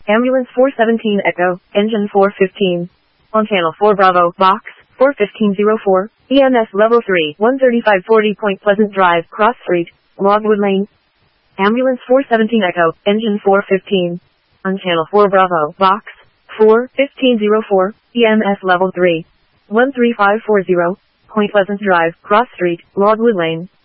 Ambulance 417 Echo, engine 415. On channel 4 Bravo, box, 41504, EMS level 3, 13540 Point Pleasant Drive, Cross Street, Logwood Lane. Ambulance 417 Echo, engine 415. On channel 4 Bravo, box, 41504, EMS level 3, 13540, Point Pleasant Drive, Cross Street, Logwood Lane.